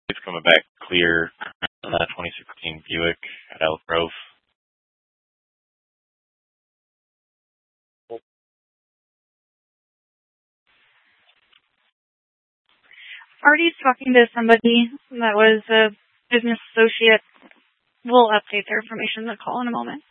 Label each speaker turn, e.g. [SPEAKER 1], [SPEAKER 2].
[SPEAKER 1] It's coming back clear on that 2016 Buick at Elk Grove.
[SPEAKER 2] Artie's talking to somebody that was a business associate. We'll update their information in the call in a moment.